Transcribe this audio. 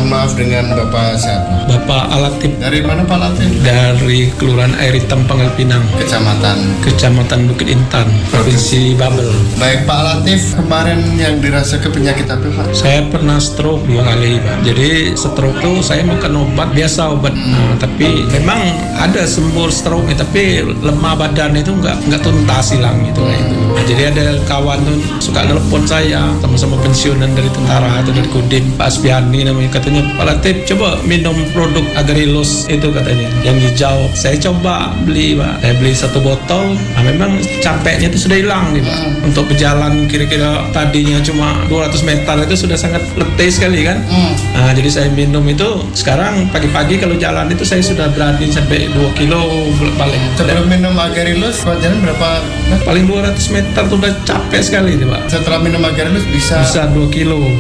Mohon maaf dengan Bapak siapa? Bapak Alatif Dari mana Pak Latif? dari Kelurahan Air Hitam Pangkal Pinang, Kecamatan Bukit Intan, Provinsi Babel. Baik Pak Latif, kemarin yang dirasakan penyakit apa Pak? Saya pernah stroke 2 kali, Pak. Jadi stroke tuh saya makan obat biasa Nah, tapi memang ada sembuh stroke, tapi lemah badan itu nggak tuntas hilang gitu. Nah, jadi ada kawan tuh suka nelpon saya, sama-sama pensiunan dari tentara atau dari Kodim, Pak Aspiani namanya, katanya Pak Latif coba minum produk Agarilus itu katanya yang hijau. Saya coba beli Pak, saya beli 1 botol. Nah, memang capeknya itu sudah hilang nih Pak. Untuk berjalan kira-kira tadinya cuma 200 meter itu sudah sangat letih sekali kan. Nah, jadi saya minum itu sekarang pagi-pagi kalau jalan itu saya sudah berani sampai 2 kilo balik. Sebelum minum Agarilus, jalan berapa? Paling 200 meter tuh udah capek sekali nih Pak. Setelah minum Agarilus bisa 2 kilo.